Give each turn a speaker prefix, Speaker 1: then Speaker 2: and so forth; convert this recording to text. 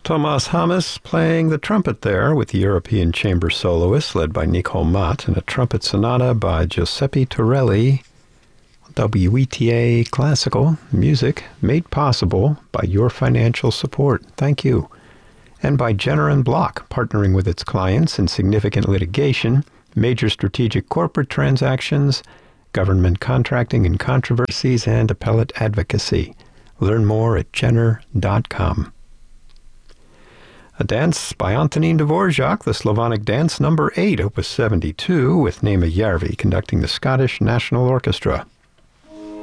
Speaker 1: Thomas Hammes playing the trumpet there with the European Chamber Soloists led by Nicole Mott and a trumpet sonata by Giuseppe Torelli. WETA Classical Music made possible by your financial support. Thank you. And by Jenner & Block, partnering with its clients in significant litigation, major strategic corporate transactions, government contracting and controversies, and appellate advocacy. Learn more at jenner.com. A dance by Antonín Dvorak, the Slavonic Dance No. 8, Opus 72, with Nema Järvi conducting the Scottish National Orchestra.